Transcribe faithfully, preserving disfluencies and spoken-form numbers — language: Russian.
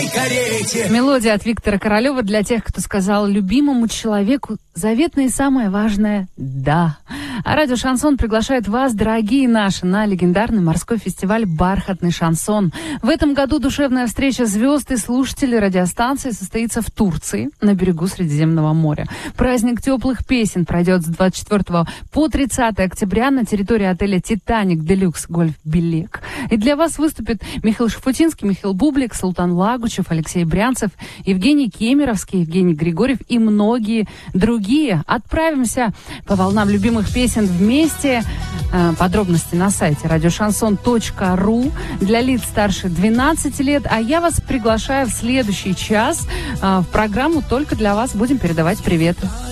карете. Мелодия от Виктора Королева для тех, кто сказал любимому человеку заветное и самое важное «да». А радио «Шансон» приглашает вас, дорогие наши, на легендарный морской фестиваль «Бархатный шансон». В этом году душевная встреча звезд и слушателей радиостанции состоится в Турции, на берегу Средиземного моря. Праздник теплых песен пройдет с двадцать четвёртого по тридцатое октября на территории отеля «Титаник Делюкс Гольф Белек». И для вас выступят Михаил Шафутинский, Михаил Бублик, Султан Лагучев, Алексей Брянцев, Евгений Кемеровский, Евгений Григорьев и многие другие. Отправимся по волнам любимых песен вместе. Подробности на сайте радиошансон точка ру для лиц старше двенадцати лет. А я вас приглашаю в следующий час в программу «Только для вас». Будем передавать приветы.